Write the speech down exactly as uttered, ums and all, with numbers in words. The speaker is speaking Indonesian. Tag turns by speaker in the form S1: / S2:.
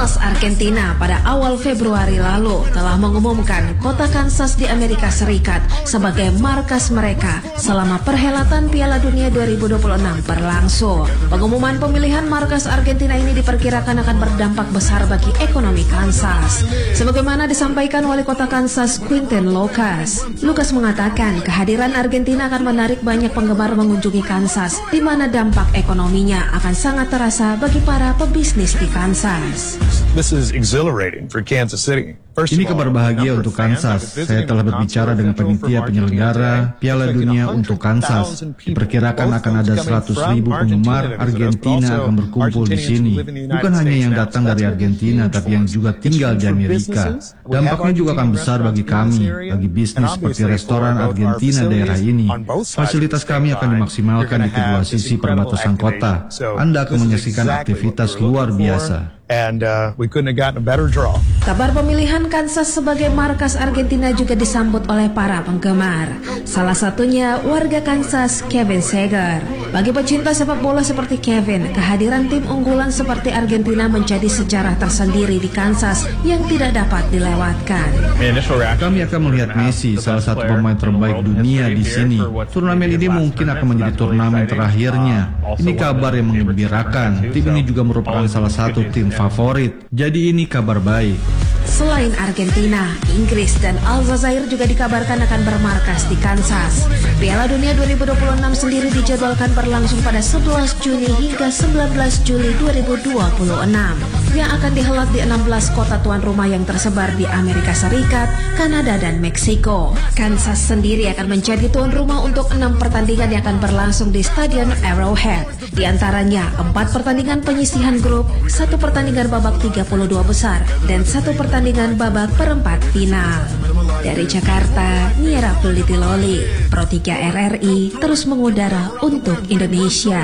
S1: Timnas Argentina pada awal Februari lalu telah mengumumkan kota Kansas di Amerika Serikat sebagai markas mereka selama perhelatan Piala Dunia dua ribu dua puluh enam berlangsung. Pengumuman pemilihan markas Argentina ini diperkirakan akan berdampak besar bagi ekonomi Kansas. Sebagaimana disampaikan Wali Kota Kansas, Quintin Lucas. Lucas mengatakan kehadiran Argentina akan menarik banyak penggemar mengunjungi Kansas, di mana dampak ekonominya akan sangat terasa bagi para pebisnis di Kansas.
S2: This is exhilarating for Kansas City.
S3: Ini kabar bahagia untuk Kansas. Saya telah berbicara dengan panitia penyelenggara Piala Dunia untuk Kansas. Diperkirakan akan ada seratus ribu penggemar Argentina akan berkumpul di sini. Bukan hanya yang datang dari Argentina, tapi yang juga tinggal di Amerika. Dampaknya juga akan besar bagi kami, bagi bisnis seperti restoran Argentina daerah ini. Fasilitas kami akan dimaksimalkan di kedua sisi perbatasan kota. Anda akan menyaksikan aktivitas luar biasa.
S2: And uh, we couldn't have gotten a better draw.
S1: Kabar pemilihan Kansas sebagai markas Argentina juga disambut oleh para penggemar. Salah satunya warga Kansas, Kevin Seger. Bagi pecinta sepak bola seperti Kevin, kehadiran tim unggulan seperti Argentina menjadi sejarah tersendiri di Kansas yang tidak dapat dilewatkan.
S3: Kami akan melihat Messi, salah satu pemain terbaik dunia di sini. Turnamen ini mungkin akan menjadi turnamen terakhirnya. Ini kabar yang menggembirakan. Tim ini juga merupakan salah satu tim favorit. Jadi ini kabar baik.
S1: Selain Argentina, Inggris dan Aljazair juga dikabarkan akan bermarkas di Kansas. Piala Dunia dua ribu dua puluh enam sendiri dijadwalkan berlangsung pada sebelas Juni hingga sembilan belas Juli dua ribu dua puluh enam yang akan dihelat di enam belas kota tuan rumah yang tersebar di Amerika Serikat, Kanada, dan Meksiko. Kansas sendiri akan menjadi tuan rumah untuk enam pertandingan yang akan berlangsung di Stadion Arrowhead. Di antaranya empat pertandingan penyisihan grup, satu pertandingan babak tiga puluh dua besar, dan satu pertandingan babak perempat final. Dari Jakarta, Nia Rapuliti Loli, Pro tiga R R I, terus mengudara untuk Indonesia.